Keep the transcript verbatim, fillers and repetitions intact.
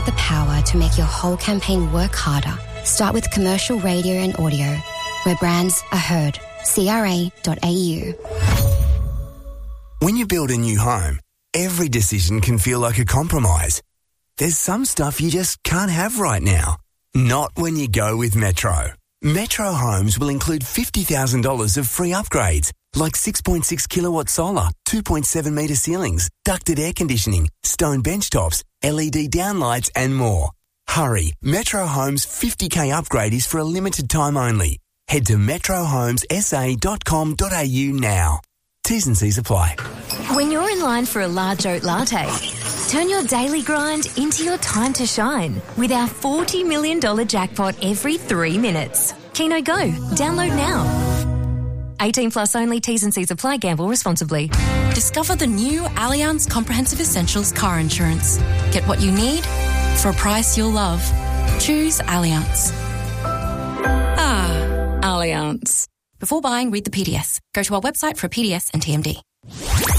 The power to make your whole campaign work harder. Start with commercial radio and audio, where brands are heard. C R A dot A U. When you build a new home, every decision can feel like a compromise. There's some stuff you just can't have right now. Not when you go with Metro. Metro Homes will include fifty thousand dollars of free upgrades, like six point six kilowatt solar, two point seven metre ceilings, ducted air conditioning, stone bench tops, L E D downlights and more. Hurry, Metro Homes fifty K upgrade is for a limited time only. Head to metro homes s a dot com dot a u now. T's and C's apply. When you're in line for a large oat latte, turn your daily grind into your time to shine with our forty million dollars jackpot every three minutes. Keno Go. Download now. eighteen plus only. T's and C's apply. Gamble responsibly. Discover the new Allianz Comprehensive Essentials car insurance. Get what you need for a price you'll love. Choose Allianz. Ah, Allianz. Before buying, read the P D S. Go to our website for a P D S and T M D.